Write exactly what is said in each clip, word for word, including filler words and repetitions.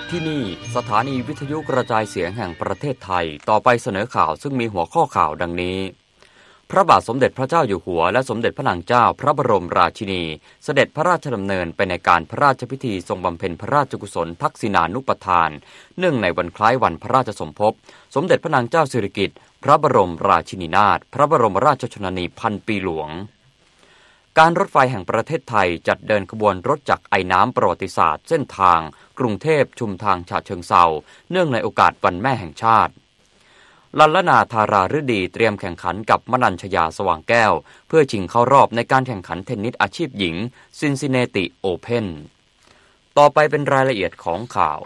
ที่นี่สถานีวิทยุกระจายเสียงแห่งประเทศไทยต่อไปเสนอข่าวซึ่งมีหัวข้อข่าวดังนี้พระบาทสมเด็จพระเจ้าอยู่หัวและสมเด็จพระนางเจ้าพระบรมราชินีเสด็จพระราชดำเนินไปในการพระราชพิธีทรงบำเพ็ญพระราชกุศลทักษิณานุปทานเนื่องในวันคล้ายวันพระราชสมภพสมเด็จพระนางเจ้าสิริกิติ์พระบรมราชินีนาถพระบรมราชชนนีพันปีหลวงการรถไฟแห่งประเทศไทยจัดเดินขบวนรถจักรไอน้ำประวัติศาสตร์เส้นทางกรุงเทพชุมทางฉะเชิงเทราเนื่องในโอกาสวันแม่แห่งชาติลัลลนาธาราฤดีเตรียมแข่งขันกับมนัญชยาสว่างแก้วเพื่อชิงเข้ารอบในการแข่งขันเทนนิสอาชีพหญิงซินซินเนติโอเพ่นต่อไปเป็นรายละเอียดของข่าว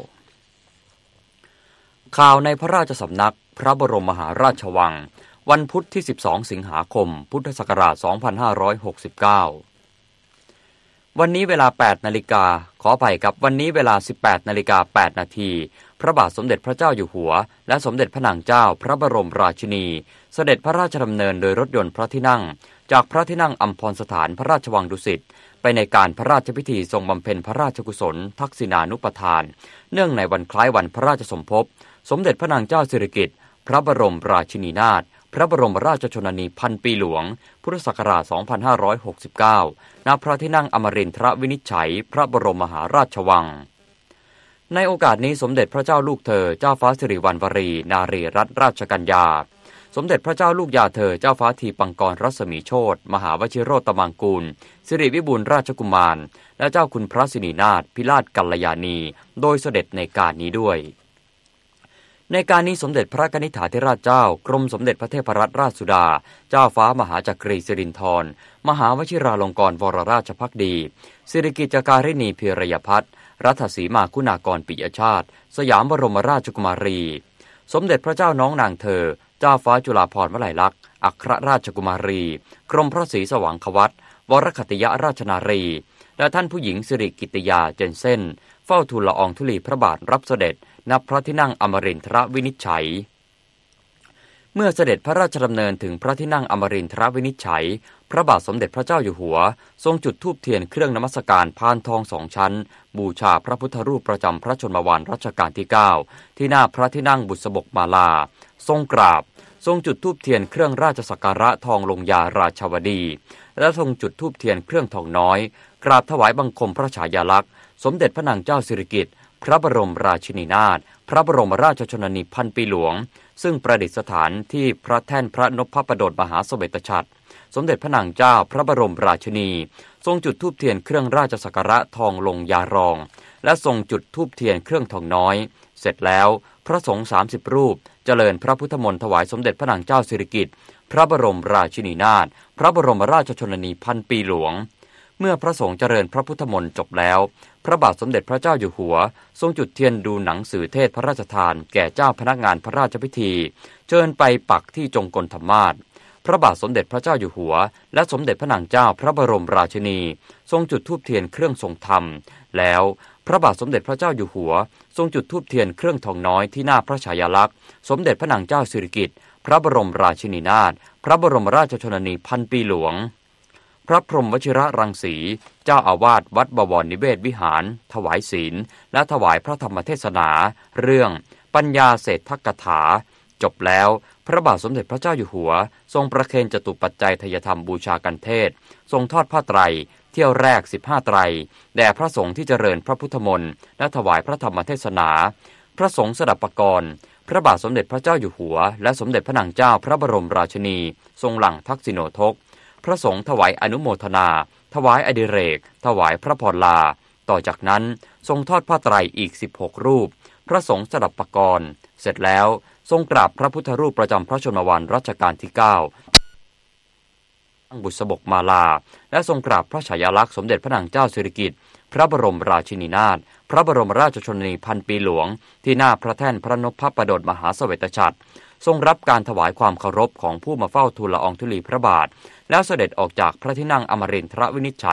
ข่าวในพระราชสำนักพระบรมมหาราชวังวันพุธที่สิบสองสิงหาคมพุทธศักราชสองพันห้าร้อยหกสิบเก้าวันนี้เวลาแปดนาฬิกาขออภัยครับวันนี้เวลา สิบแปดนาฬิกาแปดนาทีพระบาทสมเด็จพระเจ้าอยู่หัวและสมเด็จพระนางเจ้าพระบรมราชินีเสด็จพระราชดำเนินโดยรถยนต์พระที่นั่งจากพระที่นั่งอัมพรสถานพระราชวังดุสิตไปในการพระราชพิธีทรงบำเพ็ญพระราชกุศลทักษิณานุปทานเนื่องในวันคล้ายวันพระราชสมภพสมเด็จพระนางเจ้าสิริกิติ์พระบรมราชินีนาถพระบรมราชชนนีพันปีหลวงพุทธศักราชสองพันห้าร้อยหกสิบเก้าณพระที่นั่งอมรินทรวินิจฉัยพระบรมมหาราชวังในโอกาสนี้สมเด็จพระเจ้าลูกเธอเจ้าฟ้าสิริวัณวรีนารีรัตนราชกัญญาสมเด็จพระเจ้าลูกยาเธอเจ้าฟ้าทีปังกรรัศมีโชติมหาวชิโรตมังกูลสิริวิบูลย์ราชกุมารและเจ้าคุณพระสินีนาถพิราชกัลยาณีโดยเสด็จในการนี้ด้วยในการนี้สมเด็จพระกนิษฐาธิราชเจ้ากรมสมเด็จพระเทพรัตนราชสุดาเจ้าฟ้ามหาจักรีสิรินธรมหาวชิราลงกรณ์วรราชภักดีสิริกิจการิณีพิรยพัฒน์รัฐสีมาคุณากรปิยชาติสยามบรมราชกุมารีสมเด็จพระเจ้าน้องนางเธอเจ้าฟ้าจุฬาภรณ์วลัยลักษณ์อัครราชกุมารีกรมพระศรีสว่างควัตรวรคติยราชนารีและท่านผู้หญิงสิริกิติยาเจนเซ่นเฝ้าทูลละอองธุลีพระบาทรับเสด็จณพระที่นั่งอมรินทรวินิจฉัยเมื่อเสด็จพระราชดำเนินถึงพระที่นั่งอมรินทรวินิจฉัยพระบาทสมเด็จพระเจ้าอยู่หัวทรงจุดธูปเทียนเครื่องนมัสการพานทองสองชั้นบูชาพระพุทธรูปประจำพระชนมวาระรัชกาลที่เก้าที่หน้าพระที่นั่งบุษบกมาลาทรงกราบทรงจุดธูปเทียนเครื่องราชสักการะทองลงยาราชวดีและทรงจุดธูปเทียนเครื่องทองน้อยกราบถวายบังคมพระฉายาลักษณ์สมเด็จพระนางเจ้าสิริกิติ์พระบรมราชินีนาถพระบรมราชชนนีพันปีหลวงซึ่งประดิษฐานที่พระแท่นพระนพประดลมหาเสวตฉัตรสมเด็จพระนางเจ้าพระบรมราชินีทรงจุดธูปเทียนเครื่องราชสักการะทองลงยารองและทรงจุดธูปเทียนเครื่องทองน้อยเสร็จแล้วพระสงฆ์สามสิบรูปเจริญพระพุทธมนต์ถวายสมเด็จพระนางเจ้าสิริกิติ์พระบรมราชินีนาถพระบรมราชชนนีพันปีหลวงเมื่อพระสงฆ์เจริญพระพุทธมนต์จบแล้วพระบาทสมเด็จพระเจ้าอยู่หัวทรงจุดเทียนดูหนังสือเทศพระราชทานแก่เจ้าพนักงานพระราชพิธีเชิญไปปักที่จงกลธรรมาสน์พระบาทสมเด็จพระเจ้าอยู่หัวและสมเด็จพระนางเจ้าพระบรมราชินีทรงจุดธูปเทียนเครื่องทรงธรรมแล้วพระบาทสมเด็จพระเจ้าอยู่หัวทรงจุดธูปเทียนเครื่องทองน้อยที่หน้าพระฉายาลักษณ์สมเด็จพระนางเจ้าสิริกิติ์พระบรมราชินีนาถพระบรมราชชนนีพันปีหลวงพระพรหมวชิรรังสีเจ้าอาวาสวัดบวรนิเวศวิหารถวายศีลและถวายพระธรรมเทศนาเรื่องปัญญาเศรษฐกถาจบแล้วพระบาทสมเด็จพระเจ้าอยู่หัวทรงประเคนจตุปัจจัยทายธรรมบูชากันเทศทรงทอดผ้าไตรเที่ยวแรกสิบห้าไตรแด่พระสงฆ์ที่เจริญพระพุทธมนต์และถวายพระธรรมเทศนาพระสงฆ์สดับปกรณ์พระบาทสมเด็จพระเจ้าอยู่หัวและสมเด็จพระนางเจ้าพระบรมราชินีทรงหลั่งทักษิโณทกพระสงฆ์ถวายอนุโมทนาถวายอดิเรกถวายพระพรลาต่อจากนั้นทรงทอดผ้าไตรอีกสิบหกรูปพระสงฆ์สดับปกรณ์เสร็จแล้วทรงกราบพระพุทธรูปประจำพระชนมวาระรัชกาลที่เก้าตั้งบุษบกมาลาและทรงกราบพระฉายาลักษณ์สมเด็จพระนางเจ้าสิริกิติ์พระบรมราชินีนาถพระบรมราชชนนีพันปีหลวงที่หน้าพระแท่นพระนพประดลมหาเสวตฉัตรทรงรับการถวายความเคารพของผู้มาเฝ้าทูลละอองธุลีพระบาทแล้วเสด็จออกจากพระที่นั่งอมรินทรวินิจฉัย